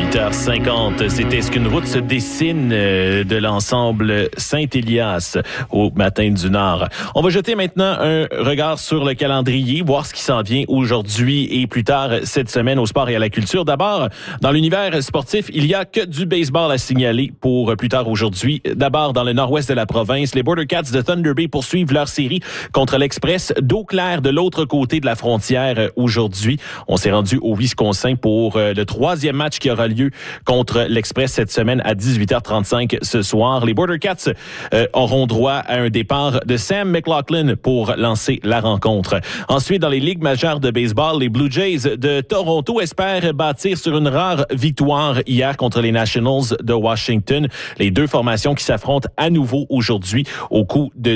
8h50. C'était ce qu'une route se dessine de l'ensemble Saint-Élias au Matin du Nord. On va jeter maintenant un regard sur le calendrier, voir ce qui s'en vient aujourd'hui et plus tard cette semaine au sport et à la culture. D'abord, dans l'univers sportif, il y a que du baseball à signaler pour plus tard aujourd'hui. D'abord, dans le nord-ouest de la province, les Border Cats de Thunder Bay poursuivent leur série contre l'Express d'Eau Claire de l'autre côté de la frontière aujourd'hui. On s'est rendu au Wisconsin pour le troisième match qui aura lieu contre l'Express cette semaine à 18h35 ce soir. Les Border Cats auront droit à un départ de Sam McLaughlin pour lancer la rencontre. Ensuite, dans les ligues majeures de baseball, les Blue Jays de Toronto espèrent bâtir sur une rare victoire hier contre les Nationals de Washington. Les deux formations qui s'affrontent à nouveau aujourd'hui au coup de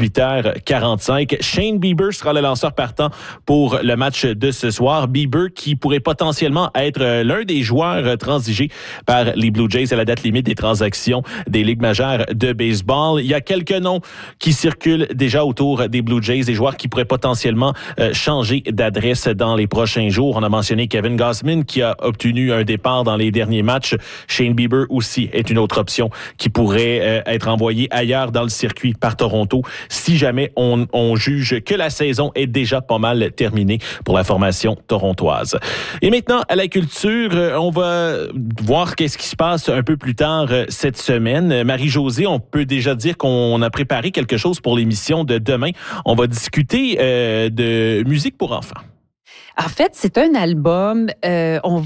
18h45. Shane Bieber sera le lanceur partant pour le match de ce soir. Bieber qui pourrait potentiellement être l'un des joueurs transigés par les Blue Jays à la date limite des transactions des ligues majeures de baseball. Il y a quelques noms qui circulent déjà autour des Blue Jays, des joueurs qui pourraient potentiellement changer d'adresse dans les prochains jours. On a mentionné Kevin Gausman qui a obtenu un départ dans les derniers matchs. Shane Bieber aussi est une autre option qui pourrait être envoyée ailleurs dans le circuit par Toronto si jamais on juge que la saison est déjà pas mal terminée pour la formation torontoise. Et maintenant, à la culture, on va voir qu'est-ce qui se passe un peu plus tard cette semaine. Marie-Josée, on peut déjà dire qu'on a préparé quelque chose pour l'émission de demain. On va discuter de musique pour enfants. En fait, c'est un album. On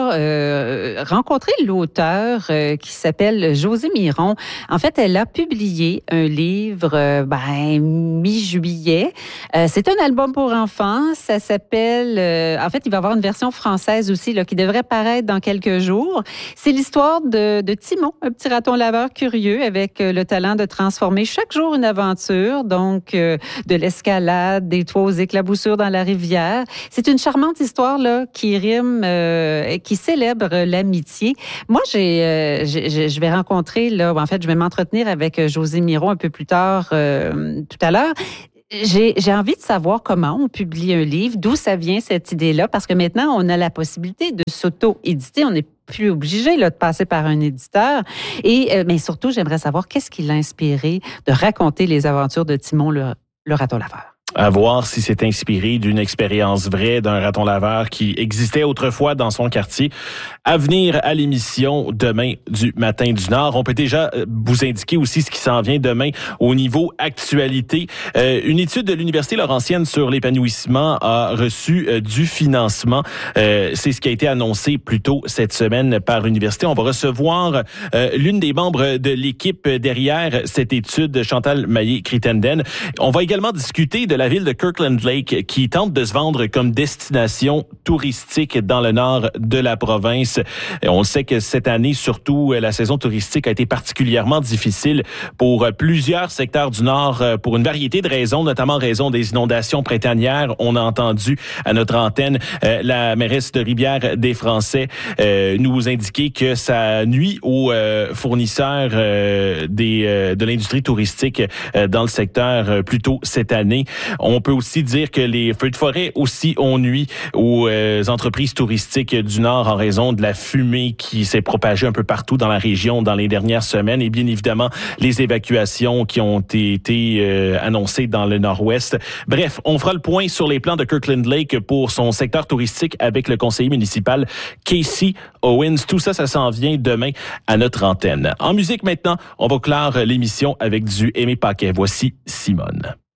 va rencontrer l'auteur qui s'appelle Josée Miron. En fait, elle a publié un livre mi-juillet. C'est un album pour enfants. Ça s'appelle... en fait, il va y avoir une version française aussi là, qui devrait paraître dans quelques jours. C'est l'histoire de Timon, un petit raton laveur curieux avec le talent de transformer chaque jour une aventure. Donc, de l'escalade, des toits aux éclaboussures dans la rivière. C'est une charmante histoire là qui rime, qui célèbre l'amitié. Moi, je vais rencontrer là, en fait, je vais m'entretenir avec Josée Miron un peu plus tard tout à l'heure. J'ai envie de savoir comment on publie un livre, d'où ça vient cette idée-là, parce que maintenant, on a la possibilité de s'auto-éditer. On n'est plus obligé là, de passer par un éditeur. Mais surtout, j'aimerais savoir qu'est-ce qui l'a inspiré de raconter les aventures de Timon, le raton laveur. À voir si c'est inspiré d'une expérience vraie d'un raton laveur qui existait autrefois dans son quartier. À venir à l'émission demain du Matin du Nord. On peut déjà vous indiquer aussi ce qui s'en vient demain au niveau actualité. Une étude de l'Université Laurentienne sur l'épanouissement a reçu du financement. C'est ce qui a été annoncé plus tôt cette semaine par l'université. On va recevoir l'une des membres de l'équipe derrière cette étude, Chantal Maillé-Crittenden. On va également discuter de la ville de Kirkland Lake qui tente de se vendre comme destination touristique dans le nord de la province. Et on sait que cette année, surtout, la saison touristique a été particulièrement difficile pour plusieurs secteurs du nord pour une variété de raisons, notamment en raison des inondations printanières. On a entendu à notre antenne la mairesse de Rivière-des-Français nous indiquer que ça nuit aux fournisseurs de l'industrie touristique dans le secteur plus tôt cette année. On peut aussi dire que les feux de forêt aussi ont nui aux entreprises touristiques du Nord en raison de la fumée qui s'est propagée un peu partout dans la région dans les dernières semaines et bien évidemment les évacuations qui ont été annoncées dans le Nord-Ouest. Bref, on fera le point sur les plans de Kirkland Lake pour son secteur touristique avec le conseiller municipal Casey Owens. Tout ça, ça s'en vient demain à notre antenne. En musique maintenant, on va clore l'émission avec du Aimé Paquet. Voici Simone.